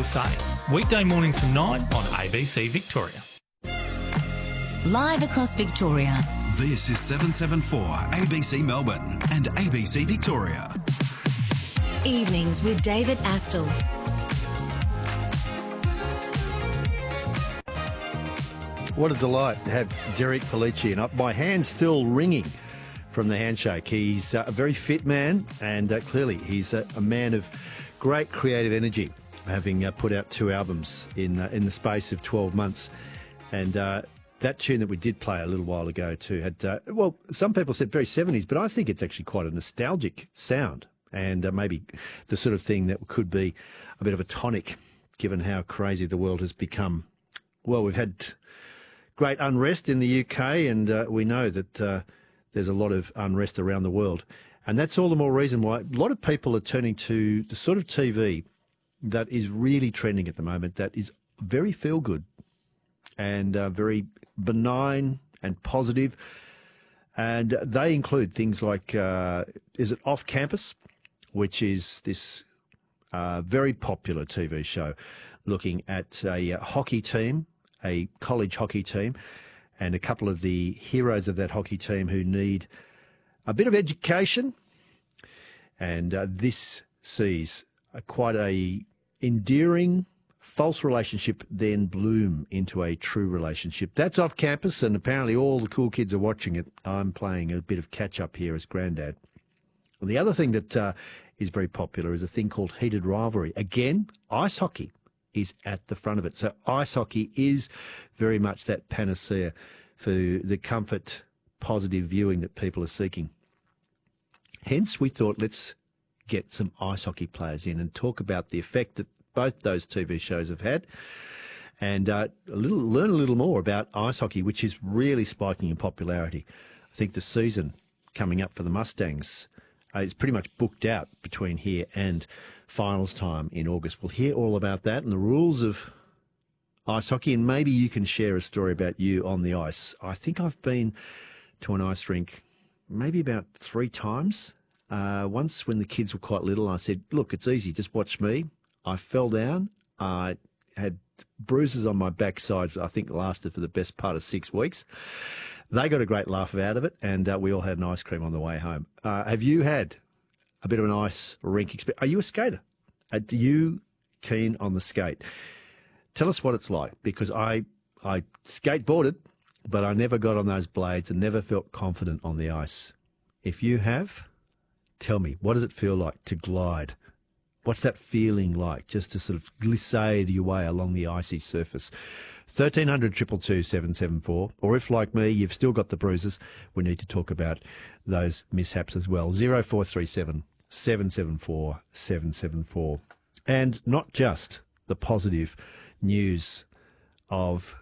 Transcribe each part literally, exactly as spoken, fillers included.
Will Say. Weekday mornings from nine on A B C Victoria. Live across Victoria. This is seven seven four A B C Melbourne and A B C Victoria. Evenings with David Astle. What a delight to have Derek Pellicci, and my hand's still ringing from the handshake. He's uh, a very fit man, and uh, clearly he's a, a man of great creative energy, having uh, put out two albums in uh, in the space of twelve months. And uh, that tune that we did play a little while ago too had, uh, well, some people said very seventies, but I think it's actually quite a nostalgic sound, and uh, maybe the sort of thing that could be a bit of a tonic, given how crazy the world has become. Well, we've had great unrest in the U K, and uh, we know that uh, there's a lot of unrest around the world. And that's all the more reason why a lot of people are turning to the sort of T V that is really trending at the moment, that is very feel-good and uh, very benign and positive. And they include things like, uh, is it Off Campus, which is this uh, very popular T V show looking at a uh, hockey team, a college hockey team, and a couple of the heroes of that hockey team who need a bit of education. And uh, this sees a, quite a endearing, false relationship then bloom into a true relationship. That's Off Campus, and apparently all the cool kids are watching it. I'm playing a bit of catch-up here as granddad. And the other thing that uh, is very popular is a thing called Heated Rivalry. Again, ice hockey is at the front of it. So ice hockey is very much that panacea for the comfort, positive viewing that people are seeking. Hence, we thought let's get some ice hockey players in and talk about the effect that both those T V shows have had, and uh, a little, learn a little more about ice hockey, which is really spiking in popularity. I think the season coming up for the Mustangs uh, is pretty much booked out between here and finals time in August. We'll hear all about that and the rules of ice hockey, and maybe you can share a story about you on the ice. I think I've been to an ice rink maybe about three times. Uh, once when the kids were quite little, I said, look, it's easy, just watch me. I fell down. I had bruises on my backside, I think lasted for the best part of six weeks. They got a great laugh out of it, and uh, we all had an ice cream on the way home. Uh, have you had a bit of an ice rink experience? Are you a skater? Are you keen on the skate? Tell us what it's like, because I I skateboarded, but I never got on those blades and never felt confident on the ice. If you have, tell me, what does it feel like to glide? What's that feeling like, just to sort of glissade your way along the icy surface? thirteen hundred, two two two, seven seven four. Or if, like me, you've still got the bruises, we need to talk about those mishaps as well. zero four three seven, seven seven four, seven seven four. And not just the positive news of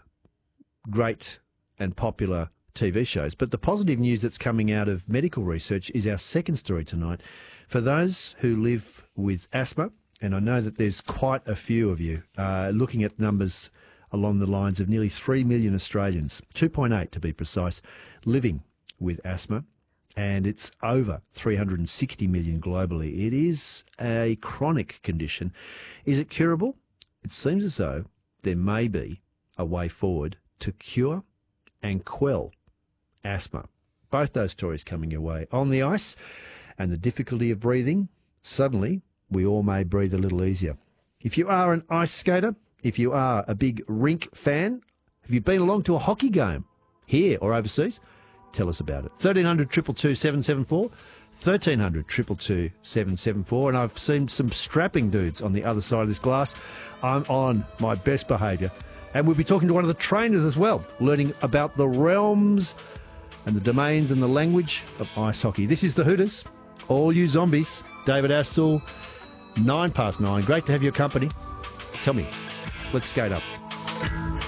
great and popular T V shows, but the positive news that's coming out of medical research is our second story tonight. For those who live with asthma, and I know that there's quite a few of you, uh, looking at numbers along the lines of nearly three million Australians, two point eight to be precise, living with asthma, and it's over three hundred sixty million globally. It is a chronic condition. Is it curable? It seems as though there may be a way forward to cure and quell asthma. Both those stories coming your way. On the ice and the difficulty of breathing, suddenly we all may breathe a little easier. If you are an ice skater, if you are a big rink fan, have you been along to a hockey game here or overseas? Tell us about it. thirteen hundred, two two two, seven seven four, thirteen hundred, two two two, seven seven four. And I've seen some strapping dudes on the other side of this glass. I'm on my best behaviour. And we'll be talking to one of the trainers as well, learning about the realms and the domains and the language of ice hockey. This is the Hooters. All you zombies. David Astle, nine past nine. Great to have your company. Tell me, let's skate up.